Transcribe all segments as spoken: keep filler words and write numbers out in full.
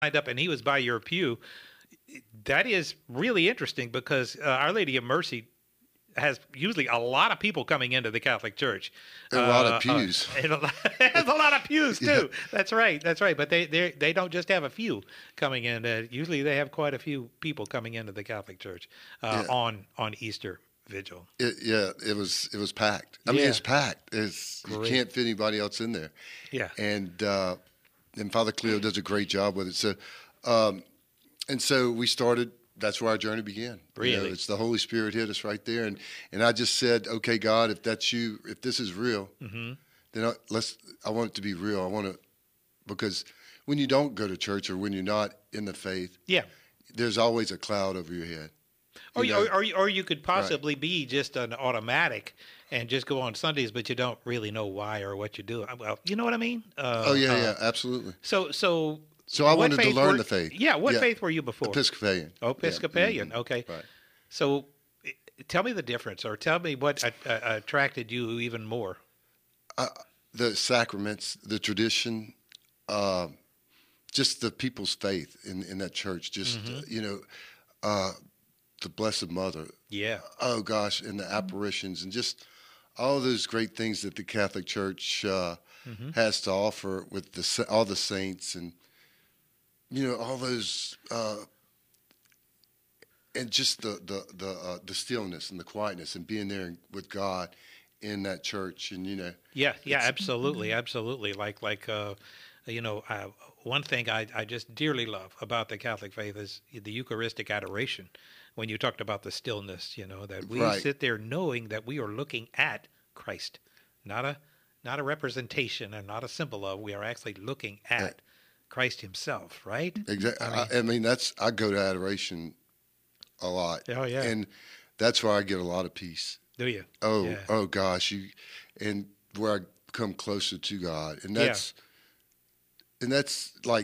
lined up and he was by your pew, that is really interesting because uh, Our Lady of Mercy has usually a lot of people coming into the Catholic Church. And a lot uh, of pews. Uh, and a lot, has a lot of pews too. Yeah. That's right. That's right. But they they they don't just have a few coming in. Uh, usually they have quite a few people coming into the Catholic Church uh, Yeah. on on Easter Vigil. It, yeah, it was it was packed. I mean, Yeah. it's packed. It's you Great. can't fit anybody else in there. Yeah. And uh, and Father Cleo does a great job with it. So, um, and so we started. That's where our journey began. You know, Really? it's the Holy Spirit hit us right there, and and I just said, okay, God, if that's you, if this is real, Mm-hmm. then I, let's. I want it to be real. I want to, because when you don't go to church or when you're not in the faith, Yeah. there's always a cloud over your head. Or, You you, know? or, or, or you could possibly be just an automatic and just go on Sundays, but you don't really know why or what you do. Well, you know what I mean? Uh, Oh yeah, uh, yeah, absolutely. So, so, So I what wanted to faith learn were- the faith. Yeah. What Yeah. faith were you before? Episcopalian. Oh, Episcopalian. Yeah. Mhm. Okay. Right. So, i- tell me the difference, or tell me what uh, uh, attracted you even more. Uh, the sacraments, the tradition, uh, just the people's faith in, in that church. Just Mm-hmm. uh, you know, uh, the Blessed Mother. Yeah. Oh gosh, and the apparitions, and just all those great things that the Catholic Church uh, Mm-hmm. has to offer with the sa- all the saints, and you know all those, uh, and just the the the, uh, the stillness and the quietness and being there with God in that church, and you know. Yeah, yeah, absolutely, absolutely. Like, like, uh, you know, uh, one thing I, I just dearly love about the Catholic faith is the Eucharistic adoration. When you talked about the stillness, you know, that we Right. sit there knowing that we are looking at Christ, not a not a representation and not a symbol of. We are actually looking at Christ Himself, right? Exactly. I I mean- I mean, that's I go to adoration a lot. Oh, yeah. And that's where I get a lot of peace. Do you? Oh, Yeah. oh gosh, you, and where I come closer to God, and Yeah. that's, and that's like,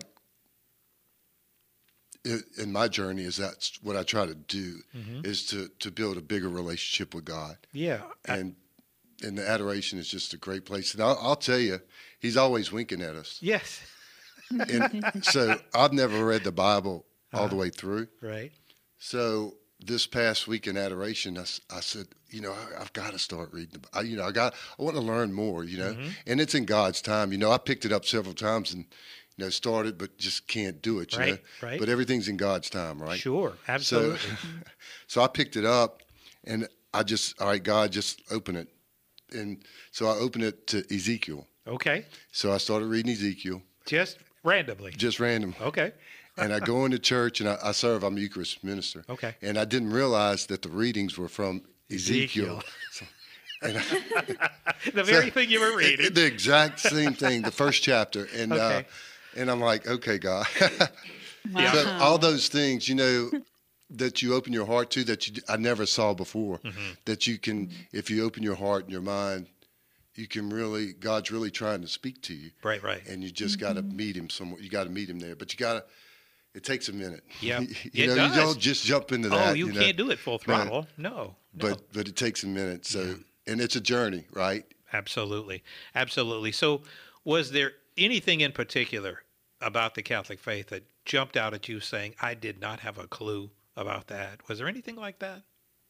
i- in my journey, is that's what I try to do, Mm-hmm. is to to build a bigger relationship with God, Yeah. I- and and the adoration is just a great place. And I'll, I'll tell you, He's always winking at us. yes. And so I've never read the Bible all Uh-huh. the way through. Right. So this past week in adoration, I, s- I said, you know, I, I've got to start reading. The, I, you know, I got, I want to learn more. You know, Mm-hmm. and it's in God's time. You know, I picked it up several times and, you know, started, but just can't do it. You Right, know, right. But everything's in God's time, right? Sure. So, Absolutely. so I picked it up, and I just, all right, God, just open it, and so I opened it to Ezekiel. Okay. So I started reading Ezekiel, Just randomly. just random. Okay. And I go into church, and I, I serve. I'm a Eucharist minister. Okay. And I didn't realize that the readings were from Ezekiel. Ezekiel. So- and I, The very thing you were reading. the exact same thing, the first chapter. And uh, Okay. and I'm like, okay, God. Wow. So all those things, you know, that you open your heart to that you I never saw before. Mm-hmm. That you can, if you open your heart and your mind, you can really, God's really trying to speak to you. Right. Right. And you just got to meet Him somewhere. You got to meet Him there. But you got to. It takes a minute. Yep. you It know, does. you don't just jump into that. Oh, you, know. can't do it full throttle. No. no. But but it takes a minute. So and it's a journey, right? Absolutely. Absolutely. So, was there anything in particular about the Catholic faith that jumped out at you saying, I did not have a clue about that? Was there anything like that?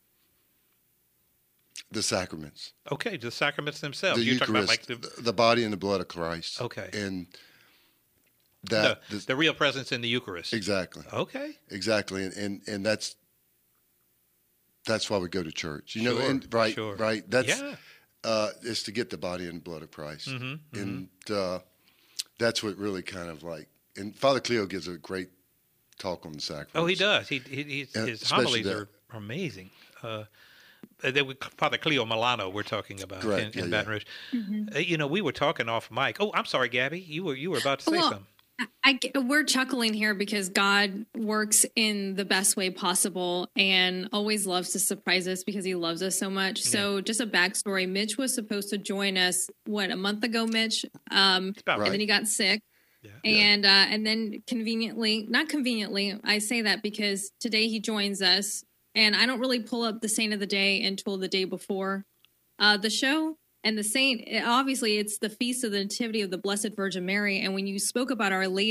The sacraments, Okay, the sacraments themselves. the You're talking about Eucharist, like the, the body and the blood of Christ. Okay. And the, that the, the real presence in the Eucharist. exactly, Okay. exactly, and, and and that's that's why we go to church. You know, Sure, and right, sure. right. That's Yeah. uh, is to get the body and blood of Christ, Mhm, mhm. and uh, that's what really kind of like. And Father Cleo gives a great talk on the sacraments. Oh, he does. He, he he's, Yeah, his especially homilies that. are amazing. Uh, they were Father Cleo Milano we're talking about Correct, in, in yeah, Baton Rouge. Uh, you know, we were talking off mic. Oh, I'm sorry, Gabby. You were you were about to say Well, something. I, we're chuckling here because God works in the best way possible and always loves to surprise us because He loves us so much. So, just a backstory: Mitch was supposed to join us what a month ago, Mitch, um, About Right. and then he got sick. Yeah. And uh, and then conveniently, not conveniently, I say that because today he joins us, and I don't really pull up the saint of the day until the day before uh, the show. And the saint, obviously, it's the feast of the Nativity of the Blessed Virgin Mary. And when you spoke about Our Lady,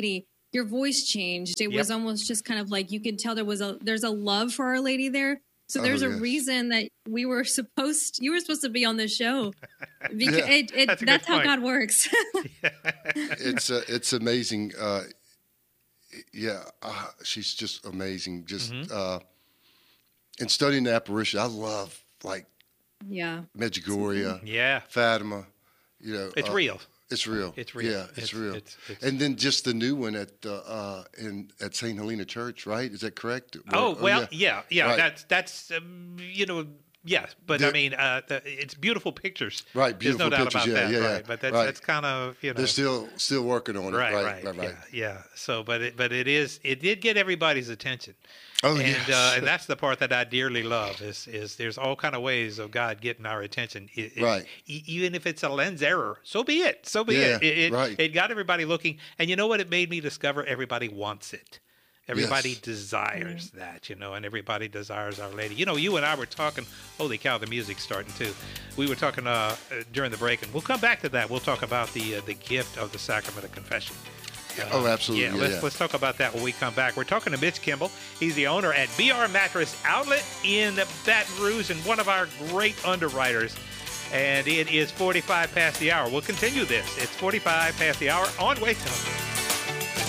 your voice changed. It Yep. was almost just kind of like you could tell there was a there's a love for Our Lady there. So there's Oh, a yes. reason that we were supposed you were supposed to be on the show. Because Yeah. it, it, That's that's a good how point. God works. it's uh, it's amazing. Uh, yeah, uh, she's just amazing. Just Mm-hmm. uh, in studying the apparition, I love like yeah. Medjugorje, Yeah. Fatima. You know, It's uh, real. It's real. It's real. Yeah, it's, It's- real. it's- it's- and then just the new one at uh, uh, in at Saint Helena Church, right? Is that correct? Oh, Or- well, yeah, yeah. Right. That's, that's um, you know, yes. But I The- mean, uh, the, it's beautiful pictures. Right, There's no beautiful doubt pictures, about yeah, that. yeah, right. But that's, right. that's kind of, you know. They're still still working on it. Right, Right, right, right, right. Yeah, yeah. So, but it, but it is, it did get everybody's attention. Oh, and yes. uh, and that's the part that I dearly love is is there's all kind of ways of God getting our attention. It, it- Right. e- even if it's a lens error, so be it. So be Yeah, it. It, it, right. it got everybody looking. And you know what? It made me discover everybody wants it. Everybody Yes. desires that, you know, and everybody desires Our Lady. You know, you and I were talking. Holy cow, the music's starting too. We were talking uh, uh, during the break, and we'll come back to that. We'll talk about the uh, the gift of the sacrament of confession. Oh, absolutely. Yeah, Yeah, let's yeah. let's talk about that when we come back. We're talking to Mitch Kimball. He's the owner at B R Mattress Outlet in Baton Rouge and one of our great underwriters. And it is forty-five past the hour. We'll continue this. It's forty-five past the hour on Wake Up.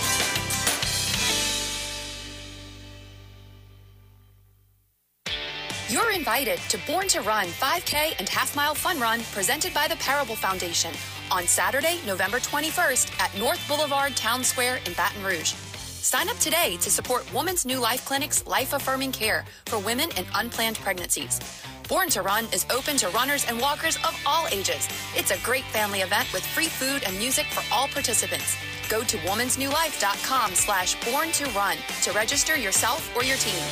You're invited to Born to Run five K and Half Mile Fun Run presented by the Parable Foundation on Saturday, November twenty-first at North Boulevard Town Square in Baton Rouge. Sign up today to support Woman's New Life Clinic's life-affirming care for women in unplanned pregnancies. Born to Run is open to runners and walkers of all ages. It's a great family event with free food and music for all participants. Go to womansnewlife.com slash born to run to register yourself or your team.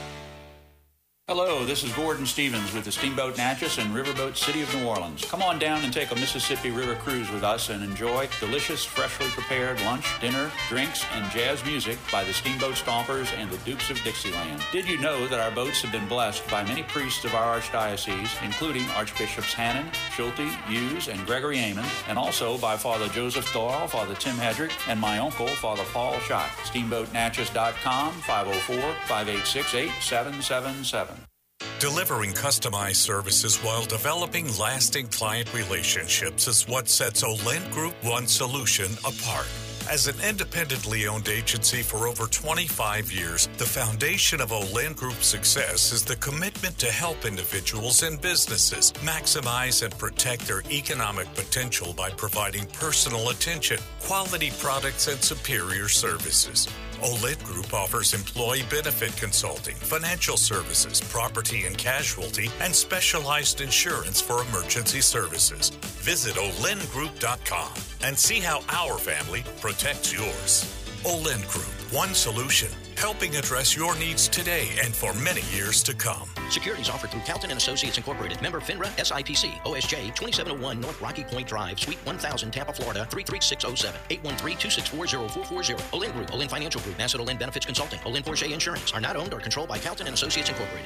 Hello, this is Gordon Stevens with the Steamboat Natchez and Riverboat City of New Orleans. Come on down and take a Mississippi River cruise with us and enjoy delicious, freshly prepared lunch, dinner, drinks, and jazz music by the Steamboat Stompers and the Dukes of Dixieland. Did you know that our boats have been blessed by many priests of our archdiocese, including Archbishops Hannon, Schulte, Hughes, and Gregory Amon, and also by Father Joseph Doyle, Father Tim Hedrick, and my uncle, Father Paul Schott. steamboat natchez dot com, five oh four, five eight six, eight seven seven seven. Delivering customized services while developing lasting client relationships is what sets Olent Group One Solution apart. As an independently owned agency for over twenty-five years, the foundation of Olent Group's success is the commitment to help individuals and businesses maximize and protect their economic potential by providing personal attention, quality products, and superior services. Olent Group offers employee benefit consulting, financial services, property and casualty, and specialized insurance for emergency services. Visit olent group dot com and see how our family protects yours. Olent Group, one solution, helping address your needs today and for many years to come. Securities offered through Calton and Associates Incorporated. Member FINRA, S I P C, O S J twenty-seven oh one North Rocky Point Drive, Suite one thousand, Tampa, Florida three three six oh seven, eight one three, two six four, oh four four oh. Olin Group, Olin Financial Group, Nassau Olin Benefits Consulting, Olin Porsche Insurance are not owned or controlled by Calton and Associates Incorporated.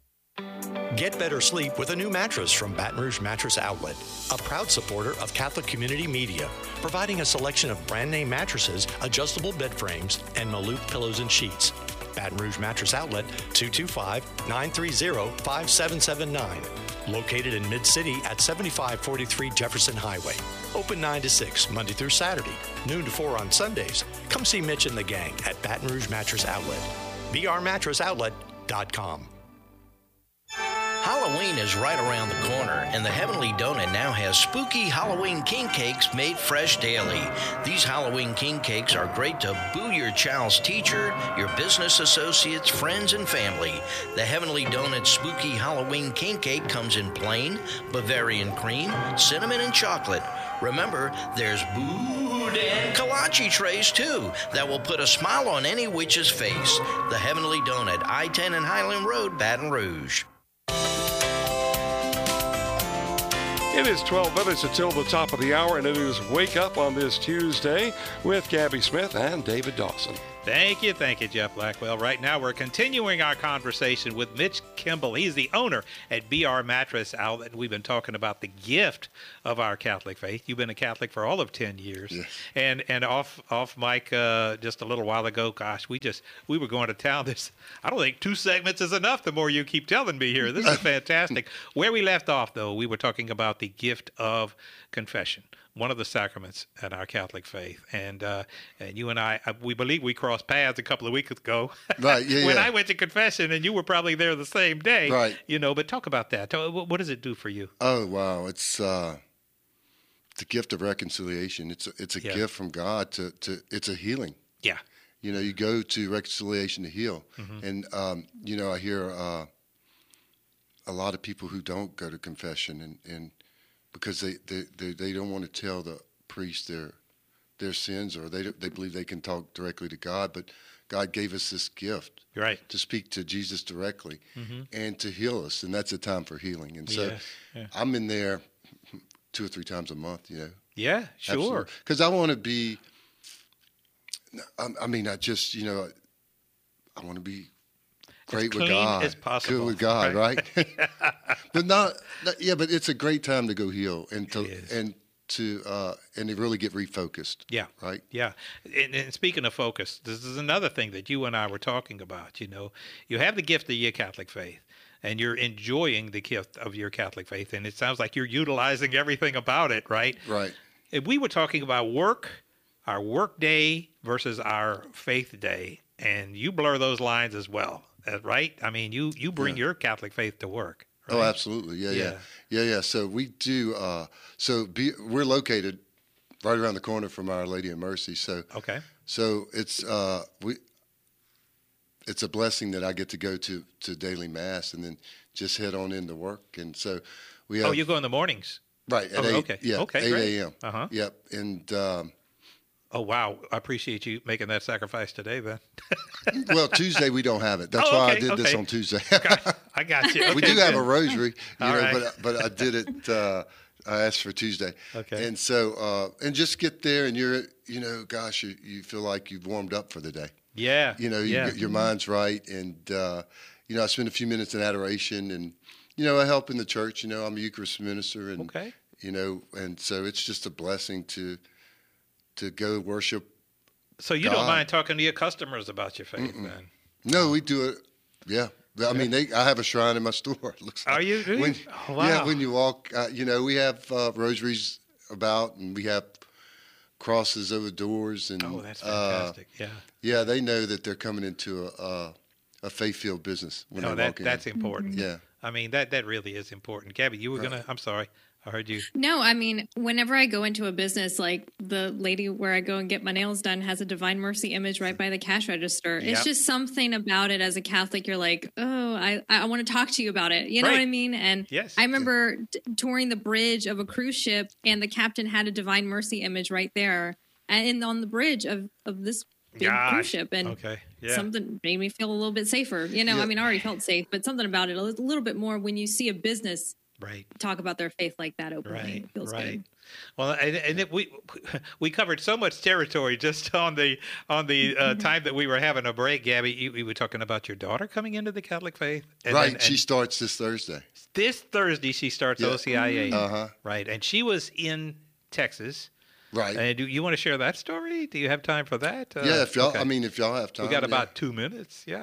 Get better sleep with a new mattress from Baton Rouge Mattress Outlet, a proud supporter of Catholic Community Media, providing a selection of brand name mattresses, adjustable bed frames, and Maluk pillows and sheets. Baton Rouge Mattress Outlet, two two five, nine three zero, five seven seven nine. Located in Mid-City at seventy-five forty-three Jefferson Highway. Open nine to six, Monday through Saturday, noon to four on Sundays. Come see Mitch and the gang at Baton Rouge Mattress Outlet. b r mattress outlet dot com. Halloween is right around the corner, and the Heavenly Donut now has spooky Halloween king cakes made fresh daily. These Halloween king cakes are great to boo your child's teacher, your business associates, friends, and family. The Heavenly Donut spooky Halloween king cake comes in plain, Bavarian cream, cinnamon, and chocolate. Remember, there's boudin kolache trays, too, that will put a smile on any witch's face. The Heavenly Donut, I ten and Highland Road, Baton Rouge. It is twelve minutes until the top of the hour, and it is Wake Up on this Tuesday with Gabby Smith and David Dawson. Thank you, thank you, Jeff Blackwell. Right now, we're continuing our conversation with Mitch Kimball. He's the owner at B R Mattress Outlet. We've been talking about the gift of our Catholic faith. You've been a Catholic for all of ten years, yes. and and off off mic uh, just a little while ago. Gosh, we just we were going to town. This I don't think two segments is enough. The more you keep telling me here, this is fantastic. Where we left off, though, we were talking about the gift of confession, one of the sacraments in our Catholic faith. And uh, and you and I, we believe we crossed paths a couple of weeks ago. Right, yeah, when yeah. I went to confession, and you were probably there the same day. Right. You know, but talk about that. Tell- What does it do for you? Oh, wow. It's uh, the gift of reconciliation. It's a, it's a Yeah. gift from God to, to, it's a healing. Yeah. You know, you go to reconciliation to heal. Mhm. And, um, you know, I hear uh, a lot of people who don't go to confession and, and because they, they, they, they don't want to tell the priest their their sins, or they they believe they can talk directly to God. But God gave us this gift, right, to speak to Jesus directly Mhm. and to heal us, and that's a time for healing. And so Yes, yeah. I'm in there two or three times a month, you know. Yeah, sure. Because I want to be. I, I mean, I just you know, I want to be great with clean God, as possible, good with God, right? right? But not, not, yeah. But it's a great time to go heal and to and to uh, and to really get refocused. Yeah. Right. Yeah. And, and speaking of focus, this is another thing that you and I were talking about. You know, you have the gift of your Catholic faith, and you're enjoying the gift of your Catholic faith, and it sounds like you're utilizing everything about it, right? Right. If we were talking about work, our work day versus our faith day, and you blur those lines as well, uh, right? I mean, you, you bring Yeah. your Catholic faith to work. Right? Oh, absolutely. Yeah, yeah, Yeah. yeah, yeah. So we do. Uh, so be, we're located right around the corner from Our Lady of Mercy. So Okay. So it's uh, we. It's a blessing that I get to go to to daily mass and then just head on into work. And so we have. Oh, you go in the mornings. Right at Oh, eight. okay. Yeah. Okay, eight great. a.m. Uh-huh. Yep. And um, Oh, wow. I appreciate you making that sacrifice today, then. well, Tuesday we don't have it. That's Oh, why I okay, did this okay. on Tuesday. I got you. We Okay, do have good. a rosary, you All know, right. but but I did it. Uh, I asked for Tuesday. Okay. And so uh, and just get there, and you're you know, gosh, you, you feel like you've warmed up for the day. Yeah. You know, you yeah. get, your mind's right, and uh, you know, I spend a few minutes in adoration, and you know, I help in the church. You know, I'm a Eucharist minister, and Okay. you know, and so it's just a blessing to to go worship. So you God. don't mind talking to your customers about your faith, then? No, we do it. Yeah. I mean, they, I have a shrine in my store. It looks like. Are you? Do you? When, Oh, wow. Yeah, when you walk, uh, you know, we have uh, rosaries about, and we have crosses over doors, and Oh, that's uh, fantastic. yeah. yeah, they know that they're coming into a a, a faith-filled business when No, they that walk in. that's important. Yeah. I mean, that that really is important. Gabby, you were gonna. I'm sorry. I heard you. No, I mean, whenever I go into a business, like the lady where I go and get my nails done has a Divine Mercy image right by the cash register. Yep. It's just something about it as a Catholic. You're like, oh, I, I want to talk to you about it. You know Right. what I mean? And Yes. I remember t- touring the bridge of a cruise ship, and the captain had a Divine Mercy image right there and on the bridge of, of this big Gosh. cruise ship. And Okay. Yeah. something made me feel a little bit safer. You know, Yeah. I mean, I already felt safe, but something about it a little, little bit more when you see a business Right. talk about their faith like that openly. Right. It feels right. good. Well, and, and it, we we covered so much territory just on the on the uh, time that we were having a break. Gabby, you, we were talking about your daughter coming into the Catholic faith. And Right. then- she and starts this Thursday. this Thursday she starts Yeah. O C I A. Uh-huh. Right, and she was in Texas. Right. And do you want to share that story? Do you have time for that? Uh, yeah, if y'all, okay. I mean, if y'all have time. we got yeah. about two minutes. Yeah.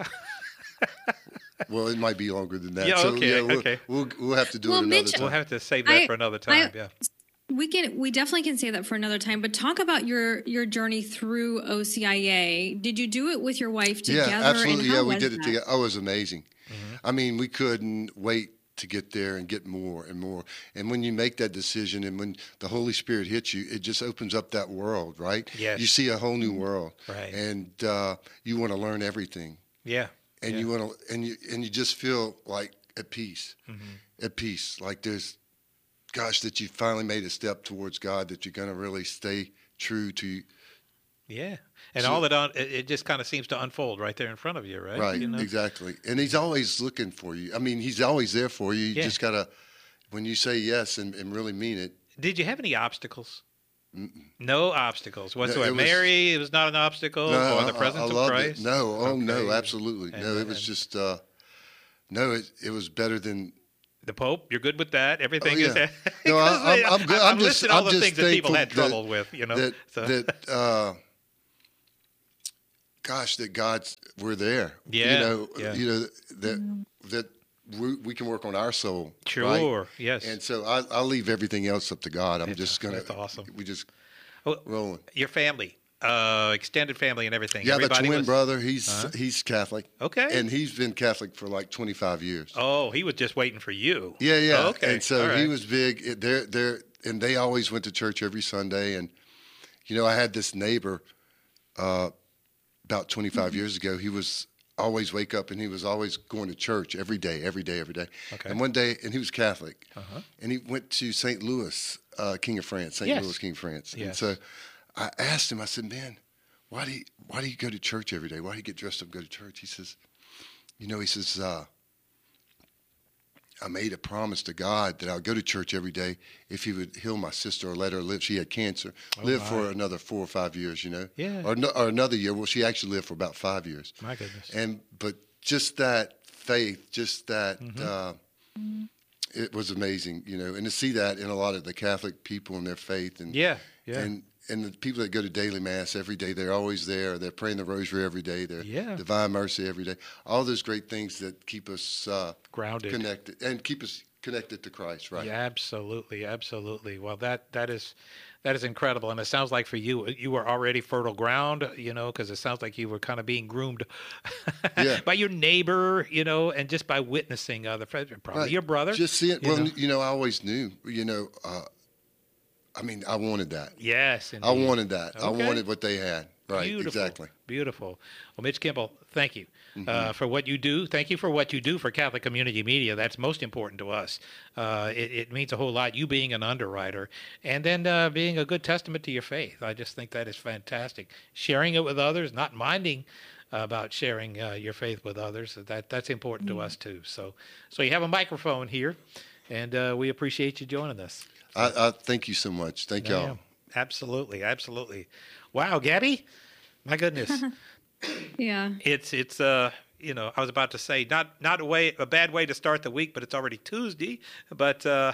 Well, it might be longer than that. Yeah, so, okay, yeah, we'll, okay. We'll, we'll have to do Well, it another Mitch- time. We'll have to save that I- for another time. I- yeah. We can we definitely can say that for another time, but talk about your your journey through O C I A. Did you do it with your wife together? Yeah, absolutely. And how Yeah, we was did it that? together. Oh, it was amazing. I mean, we couldn't wait to get there and get more and more. And when you make that decision and when the Holy Spirit hits you, it just opens up that world, right? Yes. You see a whole new world. Right. And uh, you want to learn everything. Yeah. And yeah. you want to and you and you just feel like at peace. Mm-hmm. At peace. Like there's gosh that you finally made a step towards God, that you're going to really stay true to Yeah, and So- all that on it, it just kind of seems to unfold right there in front of you, right? Right, You know? exactly. And he's always looking for you. I mean, he's always there for you. You Yeah. just got to, when you say yes and, and really mean it, Did you have any obstacles? No obstacles whatsoever. No, it was, Mary, it was not an obstacle, no, or the presence I, I of loved Christ? It. No, oh okay. no, absolutely. And, no, it was just, uh, no, it, it was better than... The Pope, you're good with that? Everything oh, yeah. is... no, I, I'm, I'm good. I'm, I'm just, listing all I'm the just things that people had that, trouble with, you know? That, so. that uh, gosh, that God's, we're there. Yeah. You know, yeah. you know that, that we, we can work on our soul. Sure, right? yes. And so I, I'll leave everything else up to God. I'm It's, just going to... That's awesome. We just well, rolling. Your family, uh, extended family and everything. Yeah, Everybody the twin was, brother, he's uh-huh. he's Catholic. Okay. And he's been Catholic for like twenty-five years. Oh, he was just waiting for you. Yeah, yeah. Oh, okay. And so right. he was big. They're, they're, and they always went to church every Sunday. And, you know, I had this neighbor uh, about twenty-five mm-hmm. years ago. He was always wake up and he was always going to church every day, every day, every day. Okay. And one day, and he was Catholic. Uh-huh. And he went to Saint Louis, uh, King of France, Saint Yes. Louis, King of France. Yes. And so I asked him, I said, man, why do you, why do you go to church every day? Why do you get dressed up and go to church? He says, you know, he says, uh, I made a promise to God that I'll go to church every day if he would heal my sister or let her live. She had cancer, oh live my. for another four or five years, you know? Yeah. Or, no, or another year. Well, she actually lived for about five years. My goodness. And, but just that faith, just that, mm-hmm. uh, mm-hmm. it was amazing, you know, and to see that in a lot of the Catholic people and their faith. And, yeah, yeah. And, and the people that go to daily mass every day, they're always there. They're praying the rosary every day. They're yeah. Divine Mercy every day. All those great things that keep us uh, grounded, connected, and keep us connected to Christ. Right? Yeah, absolutely, absolutely. Well, that that is that is incredible, and it sounds like for you, you were already fertile ground, you know, because it sounds like you were kind of being groomed yeah. by your neighbor, you know, and just by witnessing other friends, probably right. your brother. Just see it. You Well, know? you know, I always knew, you know. Uh, I mean, I wanted that. Yes, indeed. I wanted that. Okay. I wanted what they had. Right, Beautiful. exactly. Beautiful. Well, Mitch Kimball, thank you mm-hmm. uh, for what you do. Thank you for what you do for Catholic Community Media. That's most important to us. Uh, it, it means a whole lot, you being an underwriter, and then uh, being a good testament to your faith. I just think that is fantastic. Sharing it with others, not minding about sharing uh, your faith with others, that that's important mm-hmm. to us too. So, so you have a microphone here, and uh, we appreciate you joining us. I, I thank you so much. Thank y'all. Yeah, absolutely, absolutely. Wow, Gabby, my goodness. yeah. It's it's uh you know, I was about to say not not a way a bad way to start the week, but it's already Tuesday. But uh,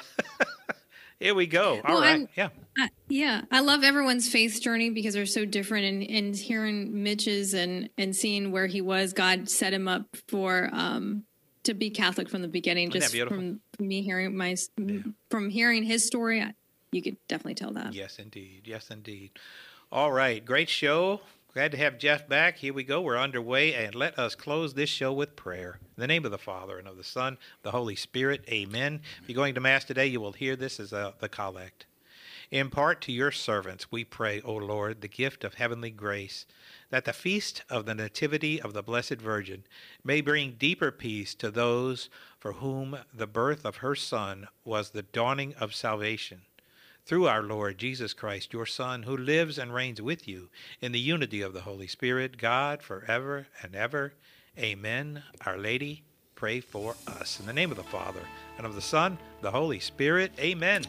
here we go. All well, right, I'm, yeah, I, yeah. I love everyone's faith journey because they're so different, and, and hearing Mitch's and and seeing where he was, God set him up for um to be Catholic from the beginning. Isn't just that beautiful? from, from me hearing my yeah. from hearing his story, I, you could definitely tell that. Yes, indeed. Yes, indeed. All right, great show. Glad to have Jeff back. Here we go. We're underway, and let us close this show with prayer. In the name of the Father, and of the Son, the Holy Spirit, amen. If you're going to Mass today, you will hear this as a, the collect. Impart to your servants, we pray, O Lord, the gift of heavenly grace, that the feast of the Nativity of the Blessed Virgin may bring deeper peace to those for whom the birth of her Son was the dawning of salvation. Through our Lord Jesus Christ, your Son, who lives and reigns with you in the unity of the Holy Spirit, God, forever and ever. Amen. Our Lady, pray for us. In the name of the Father, and of the Son, the Holy Spirit. Amen.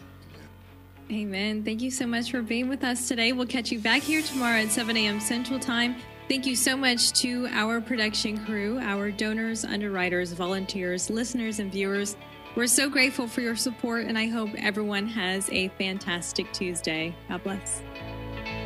Amen. Thank you so much for being with us today. We'll catch you back here tomorrow at seven a.m. Central Time. Thank you so much to our production crew, our donors, underwriters, volunteers, listeners, and viewers. We're so grateful for your support, and I hope everyone has a fantastic Tuesday. God bless.